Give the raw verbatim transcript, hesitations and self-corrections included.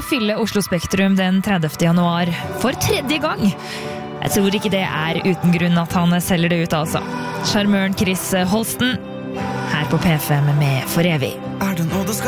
fylle Oslo Spektrum den tredivte januar for tredje gang. Jeg tror ikke det er uten grunn at han selger det ut, altså. Charmøren Chris Holsten, her på P fem med For evig. Er det noe du skal